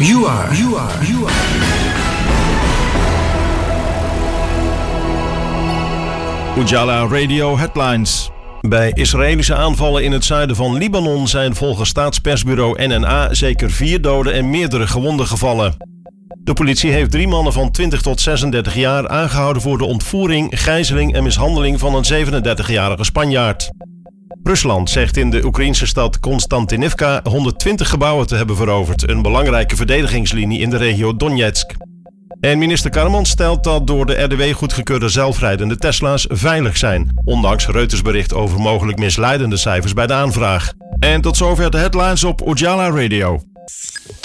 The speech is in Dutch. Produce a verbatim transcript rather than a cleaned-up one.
You are, you are, you are. Ujala Radio Headlines. Bij Israëlische aanvallen in het zuiden van Libanon zijn volgens staatspersbureau N N A zeker vier doden en meerdere gewonden gevallen. De politie heeft drie mannen van twintig tot zesendertig jaar aangehouden voor de ontvoering, gijzeling en mishandeling van een zevenendertigjarige Spanjaard. Rusland zegt in de Oekraïnse stad Konstantinivka honderdtwintig gebouwen te hebben veroverd, een belangrijke verdedigingslinie in de regio Donetsk. En minister Karman stelt dat door de R D W goedgekeurde zelfrijdende Tesla's veilig zijn, ondanks Reuters bericht over mogelijk misleidende cijfers bij de aanvraag. En tot zover de headlines op Ujala Radio.